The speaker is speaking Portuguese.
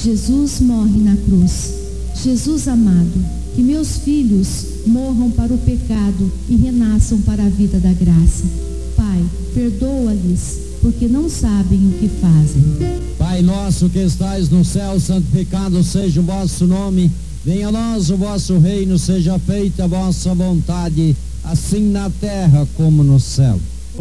Jesus morre na cruz. Jesus amado, que meus filhos morram para o pecado e renasçam para a vida da graça. Pai, perdoa-lhes, porque não sabem o que fazem. Pai nosso que estais no céu, santificado seja o vosso nome. Venha a nós o vosso reino, seja feita a vossa vontade, assim na terra como no céu.